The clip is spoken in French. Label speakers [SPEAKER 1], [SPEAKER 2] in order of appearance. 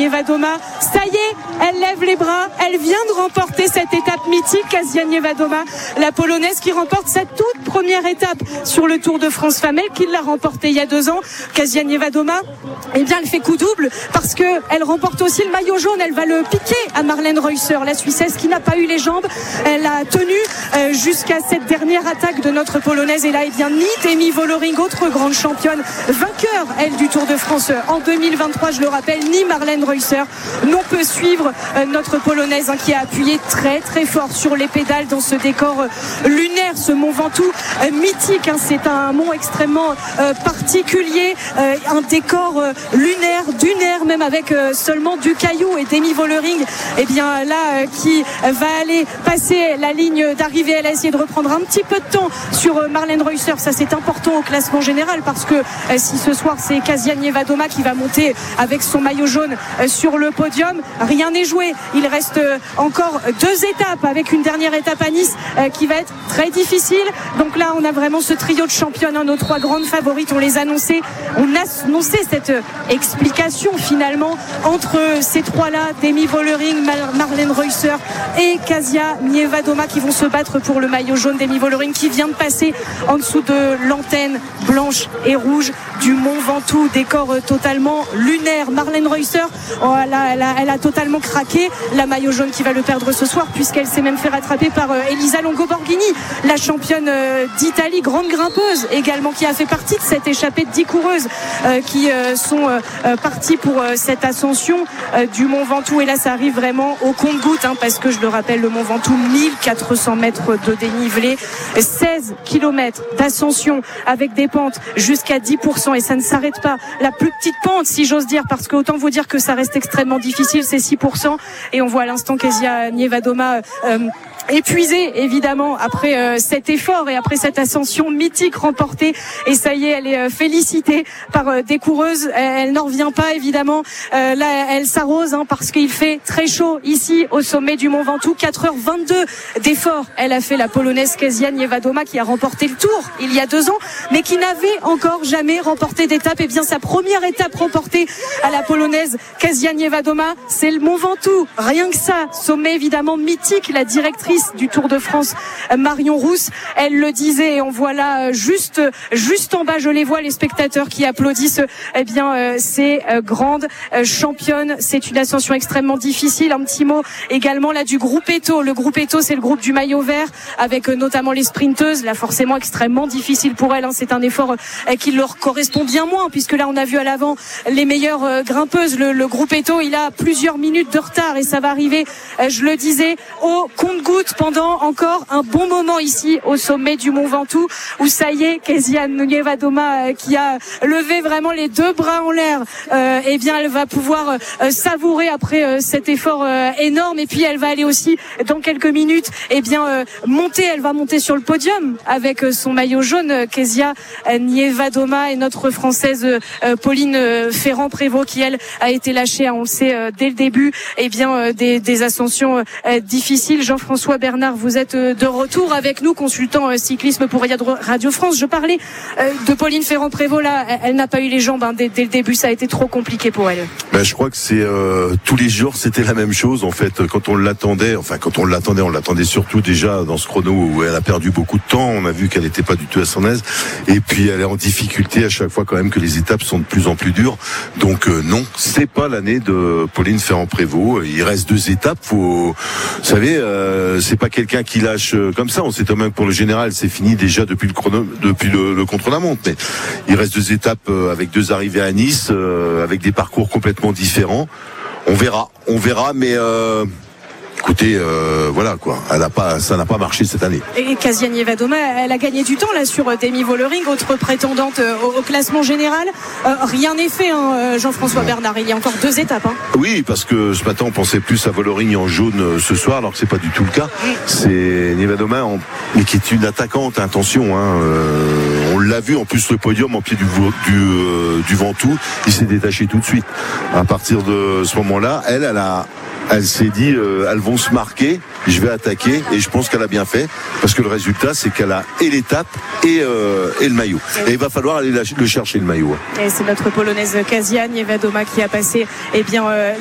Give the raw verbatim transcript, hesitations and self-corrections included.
[SPEAKER 1] Nievadoma. Ça y est, elle lève les bras, elle vient de remporter cette étape mythique, Kasia Nievadoma, la polonaise qui remporte sa toute première étape sur le Tour de France Femelle, qui l'a remporté il y a deux ans. Kasia Nievadoma, eh bien, elle fait coup double parce que elle remporte aussi le maillot jaune. Elle va le piquer à Marlène Reusser, la Suissesse qui n'a pas eu les jambes. Elle a tenu euh, jusqu'à cette dernière attaque de notre polonaise. Et là, eh bien, ni Demi Vollering, autre grande championne, vainqueur, elle, du Tour de France en deux mille vingt-trois, je le rappelle, ni Marlène Reusser n'ont peut suivre euh, notre polonaise hein, qui a appuyé très très fort sur les pédales dans ce décor euh, lunaire, ce Mont Ventoux euh, mythique. Hein, c'est un mont extrêmement euh, particulier, euh, un décor euh, lunaire, dunaire même, avec euh, seulement du caillou. Et Demi Vollering, eh bien là, euh, qui va aller passer la ligne d'arrivée. Elle a essayé de reprendre un petit peu de temps sur euh, Marlène Reusser. Ça, c'est important au classement général parce que euh, si ce soir c'est Kasia Nievadoma qui va monter avec son maillot jaune euh, sur le podium, rien n'est joué. Il reste euh, encore deux étapes, avec une dernière étape à Nice euh, qui va être très difficile. Donc là, on a vraiment ce trio de championnes, hein, nos trois grandes favorites. On les annonçait, on a annoncé cette euh, explication finalement entre euh, ces trois-là, Demi Vollering, Mar- Marlène Reusser et Kasia Nievadoma, qui vont se battre pour le maillot jaune. Demi Vollering qui vient de passer en dessous de l'antenne blanche et rouge du Mont Ventoux, décor euh, totalement lunaire. Marlène Reusser, oh, elle, a, elle, a, elle a totalement craqué. La maillot jaune qui va le perdre ce soir, puisqu'elle s'est même fait rattraper par euh, Elisa Longo-Borghini, la championne euh, d'Italie, grande grimpeuse également, qui a fait partie de cette échappée de dix coureuses euh, qui euh, sont euh, parties pour euh, cette ascension euh, du Mont Ventoux. Et là, ça arrive vraiment au compte-gouttes, hein, parce que je le rappelle, le Mont Ventoux, mille quatre cents mètres de dénivelé, seize kilomètres d'ascension avec des pentes jusqu'à dix pour cent, et ça ne s'arrête pas. La plus petite pente, si j'ose dire, parce que autant vous dire que ça reste extrêmement difficile, c'est six pour cent. Et on voit à l'instant Kasia Nievadoma euh, épuisée évidemment après euh, cet effort et après cette ascension mythique remportée. Et ça y est, elle est euh, félicitée par euh, des coureuses. Elle, elle n'en revient pas évidemment. Euh, là, elle s'arrose hein, parce qu'il fait très chaud ici au sommet du Mont Ventoux. quatre heures vingt-deux d'effort. Elle a fait, la polonaise Kasia Nievadoma, qui a remporté le Tour il y a deux ans, mais qui n'avait encore jamais remporté d'étape. Et bien sa première étape remportée à la polonaise Kasia Nievadoma, c'est le Mont Ventoux. Rien que ça, sommet évidemment mythique. La directrice du Tour de France, Marion Rousse, elle le disait, et on voit là juste juste en bas, je les vois, les spectateurs qui applaudissent eh bien euh, ces euh, grandes euh, championnes. C'est une ascension extrêmement difficile. Un petit mot également là du groupe Eto. Le groupe Eto, c'est le groupe du maillot vert, avec euh, notamment les sprinteuses. Là, forcément extrêmement difficile pour elles, hein. C'est un effort euh, qui leur correspond bien moins, puisque là on a vu à l'avant les meilleures euh, grimpeuses. Le, le groupe Eto, il a plusieurs minutes de retard, et ça va arriver, euh, je le disais, au compte-gouttes pendant encore un bon moment ici au sommet du Mont Ventoux, où ça y est, Kasia Nievadoma euh, qui a levé vraiment les deux bras en l'air, euh, eh bien elle va pouvoir euh, savourer après euh, cet effort euh, énorme. Et puis elle va aller aussi dans quelques minutes eh bien euh, monter, elle va monter sur le podium avec euh, son maillot jaune, euh, Kasia Nievadoma, et notre française euh, Pauline euh, Ferrand-Prévot, qui elle a été lâchée, hein, on le sait euh, dès le début, eh bien euh, des, des ascensions euh, difficiles. Jean-François Bernard, vous êtes de retour avec nous, consultant cyclisme pour Radio France. Je parlais de Pauline Ferrand-Prévot. Là, elle n'a pas eu les jambes hein, dès, dès le début. Ça a été trop compliqué pour elle.
[SPEAKER 2] Ben, je crois que c'est euh, tous les jours, c'était la même chose en fait. Quand on l'attendait, enfin quand on l'attendait, on l'attendait surtout déjà dans ce chrono où elle a perdu beaucoup de temps. On a vu qu'elle n'était pas du tout à son aise. Et puis elle est en difficulté à chaque fois quand même que les étapes sont de plus en plus dures. Donc euh, non, c'est pas l'année de Pauline Ferrand-Prévôt. Il reste deux étapes. Faut, vous savez. Euh, c'est pas quelqu'un qui lâche comme ça. On sait quand même que pour le général, c'est fini déjà depuis le chrono, depuis le, le contre-la-montre. Mais il reste deux étapes avec deux arrivées à Nice, euh, avec des parcours complètement différents. On verra, on verra, mais euh, écoutez, euh, voilà quoi. Elle a pas, ça n'a pas marché cette année.
[SPEAKER 1] Et Kasia Nievadoma, elle a gagné du temps là sur Demi Vollering, autre prétendante au, au classement général. Euh, rien n'est fait, hein, Jean-François Bernard. Il y a encore deux étapes. Hein.
[SPEAKER 2] Oui, parce que ce matin on pensait plus à Vollering en jaune ce soir, alors que c'est pas du tout le cas. Oui. C'est Nievadoma, en, mais qui est une attaquante. Attention, hein, euh, on l'a vu en plus le podium en pied du du, euh, du Ventoux, il s'est détaché tout de suite. À partir de ce moment-là, elle, elle a Elle s'est dit, euh, elles vont se marquer, je vais attaquer, et je pense qu'elle a bien fait, parce que le résultat, c'est qu'elle a et l'étape et, euh, et le maillot. Et il va falloir aller le chercher, le maillot.
[SPEAKER 1] Et c'est notre polonaise Kasia Nievadoma qui a passé, eh bien, euh,